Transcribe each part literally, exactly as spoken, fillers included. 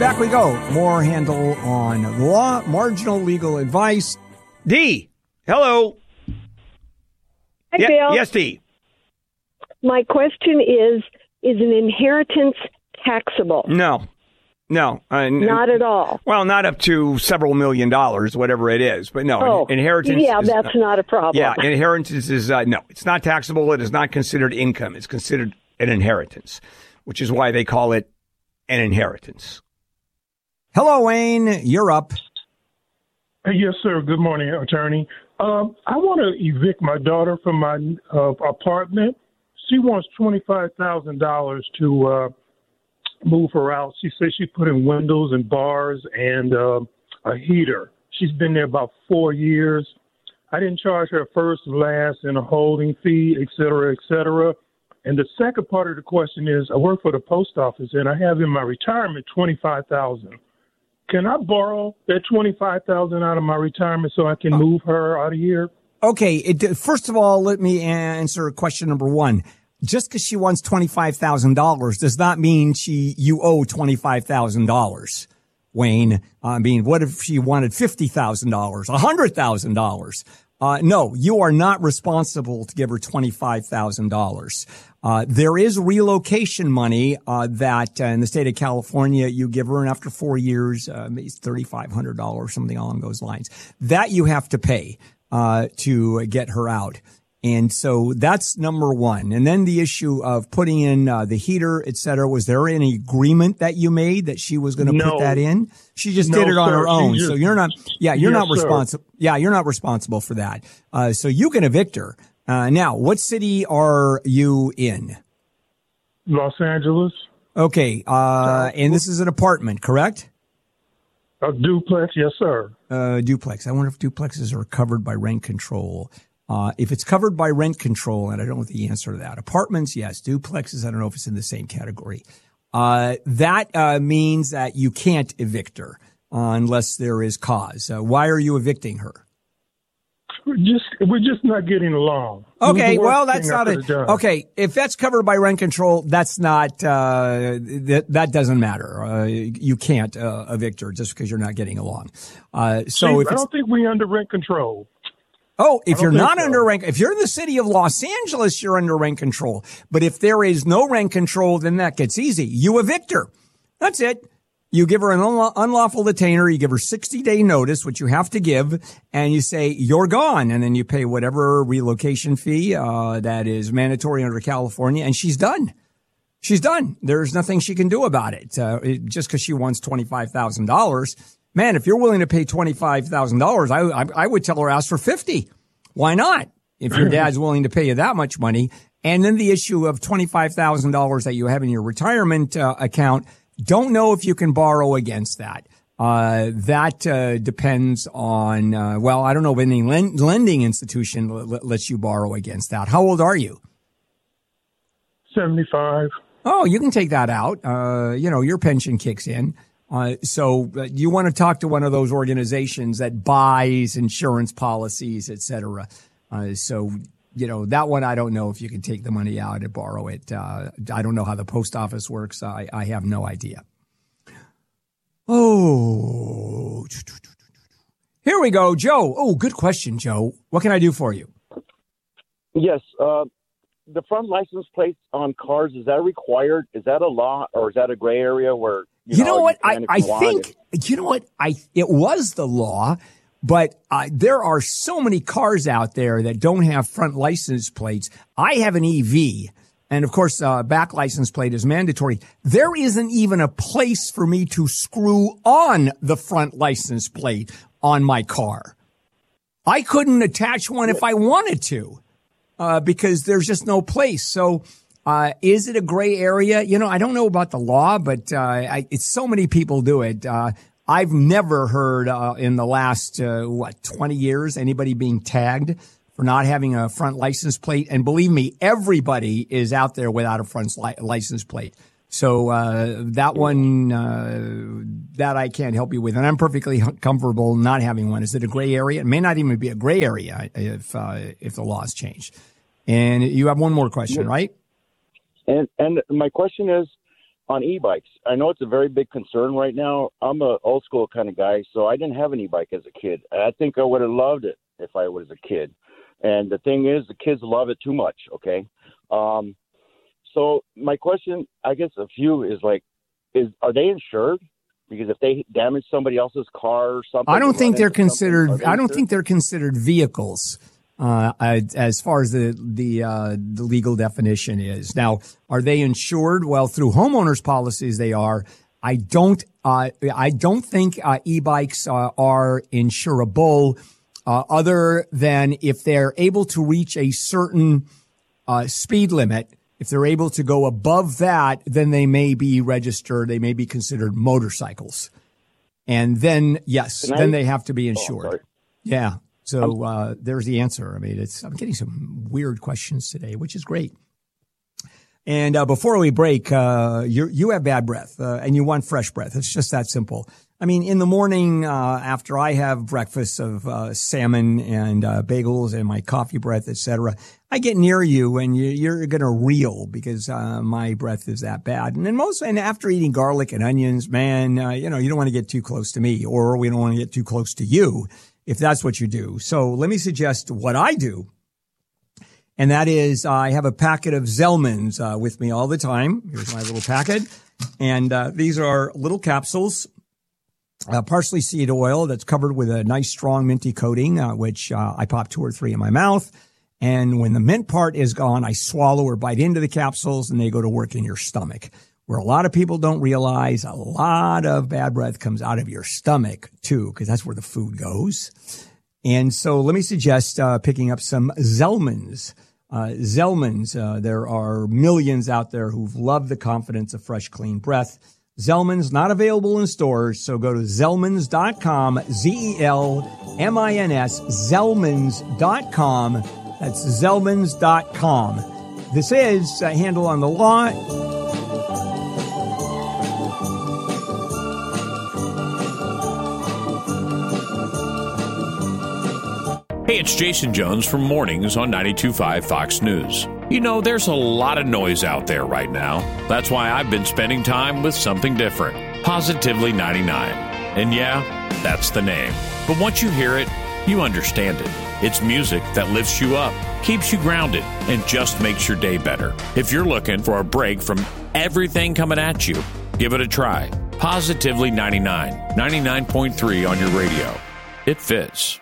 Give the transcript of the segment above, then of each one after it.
Back we go. More Handel on law, marginal legal advice. D, hello. Hi, Ye- Bill. Yes, D. My question is, is an inheritance taxable? No, no. Uh, n- Not at all. Well, not up to several million dollars, whatever it is. But no, Oh, in- inheritance. yeah, is that's not a problem. Yeah, inheritance is, uh, no, it's not taxable. It is not considered income. It's considered an inheritance, which is why they call it an inheritance. Hello, Wayne. You're up. Hey, yes, sir. Good morning, attorney. Um, I want to evict my daughter from my uh, apartment. She wants twenty-five thousand dollars to uh, move her out. She says she put in windows and bars and uh, a heater. She's been there about four years. I didn't charge her first, last, and a holding fee, et cetera, et cetera. And the second part of the question is, I work for the post office, and I have in my retirement twenty-five thousand dollars. Can I borrow that twenty-five thousand dollars out of my retirement so I can move her out of here? Okay. It, first of all, let me answer question number one. Just because she wants twenty-five thousand dollars does not mean she you owe twenty-five thousand dollars, Wayne. I mean, what if she wanted fifty thousand dollars, one hundred thousand dollars? Uh, no, you are not responsible to give her twenty-five thousand dollars. Uh, there is relocation money, uh, that uh, in the state of California, you give her, and after four years, uh, maybe thirty-five hundred dollars, something along those lines. That you have to pay, uh, to get her out. And so that's number one. And then the issue of putting in, uh, the heater, et cetera. Was there any agreement that you made that she was going to No. put that in? She just No, did it on sir. her She own. just- So you're not, yeah, you're Yes, not sir. responsible. Yeah, you're not responsible for that. Uh, so you can evict her. Uh, now, what city are you in? Los Angeles, Okay, uh, and this is an apartment, correct? a duplex, yes, sir. Uh, duplex. I wonder if duplexes are covered by rent control. Uh, if it's covered by rent control, and I don't know the answer to that. Apartments, yes. Duplexes, I don't know if it's in the same category. Uh, that, uh, means that you can't evict her uh, unless there is cause. Uh, why are you evicting her? We're just we're just not getting along. It was Okay, the worst well, that's thing I not could a, have done. okay. If that's covered by rent control, that's not, uh, that, that doesn't matter. Uh, you can't, uh, evict her just because you're not getting along. Uh, so See, if I it's, don't think we under rent control. oh, if I you're don't not think so. under rent, if you're in the city of Los Angeles, you're under rent control. But if there is no rent control, then that gets easy. You evict her. That's it. You give her an unlaw- unlawful detainer. You give her sixty day notice, which you have to give, and you say you're gone, and then you pay whatever relocation fee uh, that is mandatory under California, and she's done. She's done. There's nothing she can do about it. Uh, it just because she wants twenty-five thousand dollars, man. If you're willing to pay twenty-five thousand dollars, I, I I would tell her ask for fifty. Why not? If your dad's willing to pay you that much money, and then the issue of twenty-five thousand dollars that you have in your retirement uh, account. Don't know if you can borrow against that. Uh, that, uh, depends on, uh, well, I don't know if any lend- lending institution l- l- lets you borrow against that. How old are you? seventy-five. Oh, you can take that out. Uh, you know, your pension kicks in. Uh, so uh, you want to talk to one of those organizations that buys insurance policies, et cetera. Uh, so, you know, that one, I don't know if you can take the money out and borrow it. Uh, I don't know how the post office works. I, I have no idea. Oh, here we go, Joe. Oh, good question, Joe. What can I do for you? Yes. Uh, the front license plates on cars, is that required? Is that a law, or is that a gray area where, you, You know, know what? you I, can if I you want think, it? you know what? I, it was the law, but uh, there are so many cars out there that don't have front license plates. I have an E V, and of course, uh, back license plate is mandatory. There isn't even a place for me to screw on the front license plate on my car. I couldn't attach one if I wanted to, uh, because there's just no place. So, uh, is it a gray area? You know, I don't know about the law, but, uh, I, it's so many people do it. Uh, I've never heard, uh, in the last, uh, what, twenty years, anybody being tagged for not having a front license plate. And believe me, everybody is out there without a front li- license plate. So, uh, that one, uh, that I can't help you with. And I'm perfectly comfortable not having one. Is it a gray area? It may not even be a gray area if, uh, if the laws change. And you have one more question, right? And and my question is, on e-bikes. I know it's a very big concern right now. I'm a old school kind of guy, so I didn't have an e-bike as a kid. I think I would have loved it if I was a kid. And the thing is, the kids love it too much, okay? Um, so my question, I guess a few is like, is are they insured? Because if they damage somebody else's car or something. I don't think they're considered, they I don't insured? think they're considered vehicles. Uh, as far as the the uh, the legal definition is. Now, are they insured? Well, through homeowners policies, they are. I don't. Uh, I don't think uh, e-bikes uh, are insurable, uh, other than if they're able to reach a certain uh, speed limit. If they're able to go above that, then they may be registered. They may be considered motorcycles, and then yes, Can then I- they have to be Oh, insured. sorry. Yeah. So uh, there's the answer. I mean, it's I'm getting some weird questions today, which is great. And uh, before we break, uh, you you have bad breath uh, and you want fresh breath. It's just that simple. I mean, in the morning uh, after I have breakfast of uh, salmon and uh, bagels and my coffee breath, et cetera, I get near you and you, you're going to reel because uh, my breath is that bad. And then most, and after eating garlic and onions, man, uh, you know, you don't want to get too close to me, or we don't want to get too close to you if that's what you do. So let me suggest what I do. And that is, uh, I have a packet of Zellmans uh, with me all the time. Here's my little packet. And uh, these are little capsules, uh, parsley seed oil that's covered with a nice strong minty coating, uh, which uh, I pop two or three in my mouth. And when the mint part is gone, I swallow or bite into the capsules and they go to work in your stomach. Where a lot of people don't realize, a lot of bad breath comes out of your stomach too, because that's where the food goes. And so let me suggest uh, picking up some Zellmans. Uh, Zellmans, uh, there are millions out there who've loved the confidence of fresh, clean breath. Zellmans, not available in stores, so go to Zellmans dot com, Z E L M I N S, Zellmans dot com. That's Zellmans dot com. This is a Handle on the Law. Hey, it's Jason Jones from Mornings on ninety-two point five Fox News. You know, there's a lot of noise out there right now. That's why I've been spending time with something different. Positively ninety-nine. And yeah, that's the name. But once you hear it, you understand it. It's music that lifts you up, keeps you grounded, and just makes your day better. If you're looking for a break from everything coming at you, give it a try. Positively ninety-nine. ninety-nine point three on your radio. It fits.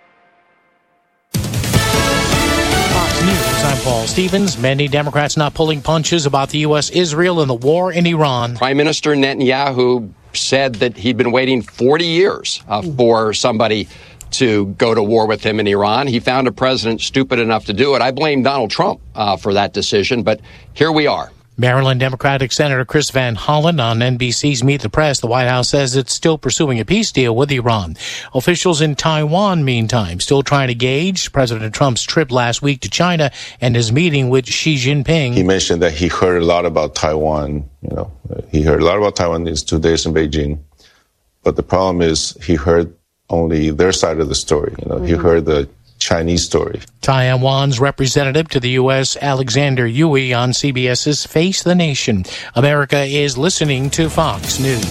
News. I'm Paul Stevens. Many Democrats not pulling punches about the U S, Israel, and the war in Iran. Prime Minister Netanyahu said that he'd been waiting forty years uh, for somebody to go to war with him in Iran. He found a president stupid enough to do it. I blame Donald Trump uh, for that decision, but here we are. Maryland Democratic Senator Chris Van Hollen on N B C's Meet the Press. The White House says it's still pursuing a peace deal with Iran. Officials in Taiwan, meantime, still trying to gauge President Trump's trip last week to China and his meeting with Xi Jinping. He mentioned that he heard a lot about Taiwan. You know, he heard a lot about Taiwan these two days in Beijing. But the problem is he heard only their side of the story. You know, mm-hmm. He heard the Chinese story. Taiwan's representative to the U S, Alexander Yui, on CBS's Face the Nation. America is listening to Fox News.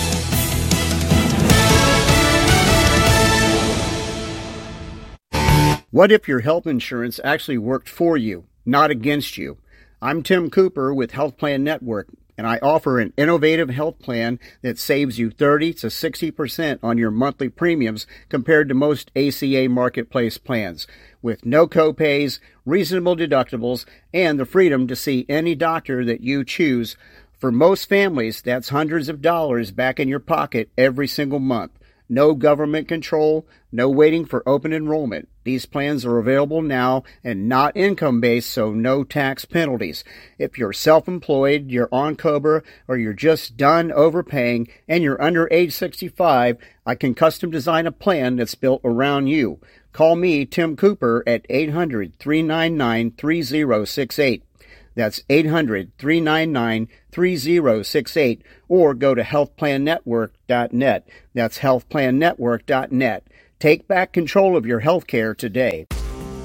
What if your health insurance actually worked for you, not against you? I'm Tim Cooper with Health Plan Network, and I offer an innovative health plan that saves you thirty to sixty percent on your monthly premiums compared to most A C A marketplace plans, with no copays, reasonable deductibles, and the freedom to see any doctor that you choose. For most families, that's hundreds of dollars back in your pocket every single month. No government control, no waiting for open enrollment. These plans are available now and not income-based, so no tax penalties. If you're self-employed, you're on COBRA, or you're just done overpaying and you're under age sixty-five, I can custom design a plan that's built around you. Call me, Tim Cooper, at eight hundred, three nine nine, three zero six eight. That's eight hundred, three nine nine, three zero six eight, or go to health plan network dot net. That's health plan network dot net. Take back control of your health care today.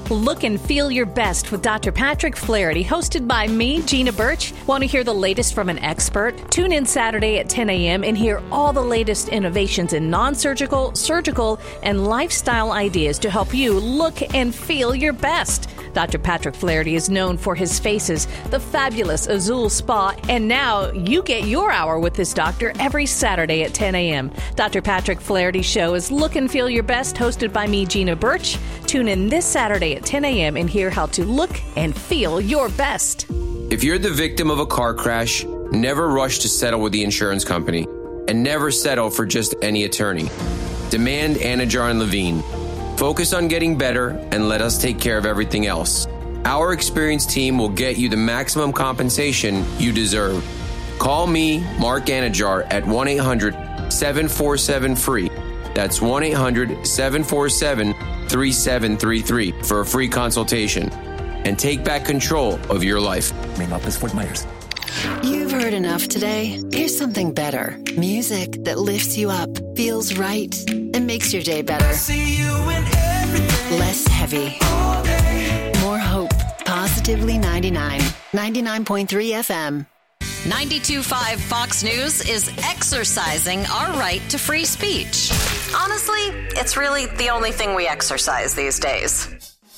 Look and feel your best with Doctor Patrick Flaherty, hosted by me, Gina Birch. Want to hear the latest from an expert? Tune in Saturday at ten a.m. and hear all the latest innovations in non-surgical, surgical, and lifestyle ideas to help you look and feel your best. Doctor Patrick Flaherty is known for his faces, the fabulous Azul Spa, and now you get your hour with this doctor every Saturday at ten a.m. Doctor Patrick Flaherty's show is Look and Feel Your Best, hosted by me, Gina Birch. Tune in this Saturday at ten a.m. and hear how to look and feel your best. If you're the victim of a car crash, never rush to settle with the insurance company, and never settle for just any attorney. Demand Anajar and Levine. Focus on getting better and let us take care of everything else. Our experienced team will get you the maximum compensation you deserve. Call me, Mark Anajar, at one eight hundred seven four seven free. That's one eight hundred seven four seven three seven three three for a free consultation. And take back control of your life. Main office, Fort Myers. You've heard enough today. Here's something better. Music that lifts you up, feels right, and makes your day better. See you in everything. Less heavy. All day. More hope. Positively ninety-nine. ninety-nine point three F M. ninety-two point five Fox News is exercising our right to free speech. Honestly, it's really the only thing we exercise these days.